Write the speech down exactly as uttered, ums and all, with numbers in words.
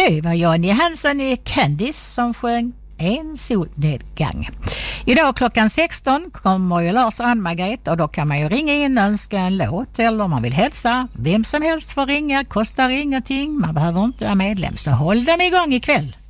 Det var Johnny Hansen i Candice som sjöng En solnedgång. Idag klockan sexton kommer ju Lars Ann-Margret och då kan man ju ringa in och önska en låt eller om man vill hälsa. Vem som helst får ringa, kostar ingenting, man behöver inte vara medlem, så håll den igång ikväll.